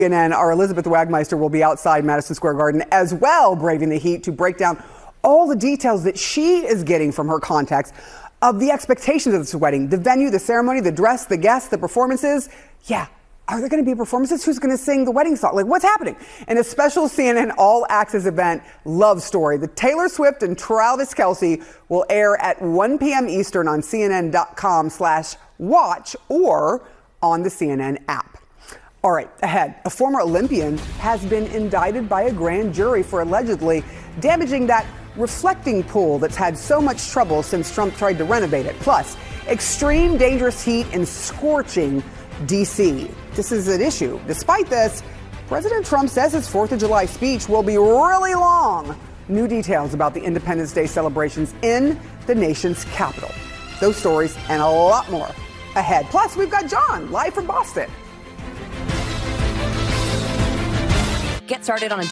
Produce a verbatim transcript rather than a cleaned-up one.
C N N, our Elizabeth Wagmeister will be outside Madison Square Garden as well, braving the heat to break down all the details that she is getting from her contacts of the expectations of this wedding, the venue, the ceremony, the dress, the guests, the performances. Yeah. Are there going to be performances? Who's going to sing the wedding song? Like, what's happening? In a special C N N All Access event, Love Story, the Taylor Swift and Travis Kelce will air at one p.m. Eastern on C N N dot com slash watch or on the C N N app. All right, ahead, a former Olympian has been indicted by a grand jury for allegedly damaging that reflecting pool that's had so much trouble since Trump tried to renovate it. Plus, extreme dangerous heat and scorching D C. This is an issue. Despite this, President Trump says his fourth of July speech will be really long. New details about the Independence Day celebrations in the nation's capital. Those stories and a lot more ahead. Plus, we've got John live from Boston. Get started on a